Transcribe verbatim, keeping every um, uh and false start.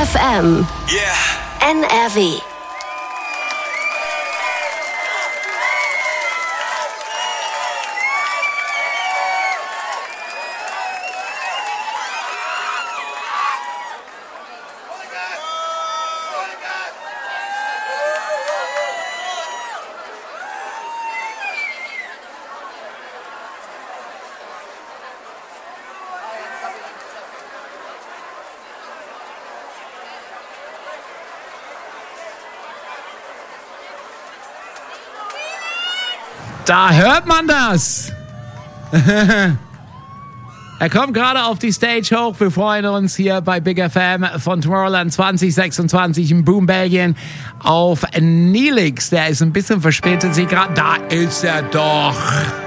F M. Yeah. N R W. Da hört man das. Er kommt gerade auf die Stage hoch. Wir freuen uns hier bei Big F M von Tomorrowland zwanzig sechsundzwanzig in Boom, Belgien auf Neelix. Der ist ein bisschen verspätet. Sie gerade. Da ist er doch.